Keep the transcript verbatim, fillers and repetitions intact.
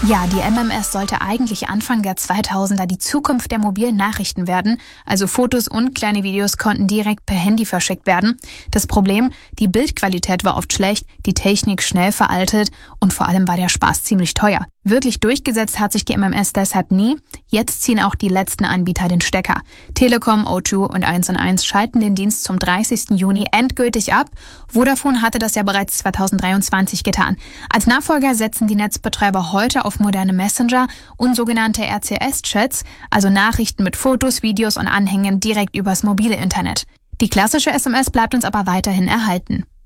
Ja, die M M S sollte eigentlich Anfang der zweitausender die Zukunft der mobilen Nachrichten werden. Also Fotos und kleine Videos konnten direkt per Handy verschickt werden. Das Problem, die Bildqualität war oft schlecht, die Technik schnell veraltet und vor allem war der Spaß ziemlich teuer. Wirklich durchgesetzt hat sich die M M S deshalb nie. Jetzt ziehen auch die letzten Anbieter den Stecker. Telekom, O zwei und eins und eins schalten den Dienst zum dreißigsten Juni endgültig ab. Vodafone hatte das ja bereits zweitausenddreiundzwanzig getan. Als Nachfolger setzen die Netzbetreiber heute auf moderne Messenger und sogenannte R C S-Chats, also Nachrichten mit Fotos, Videos und Anhängen direkt übers mobile Internet. Die klassische S M S bleibt uns aber weiterhin erhalten.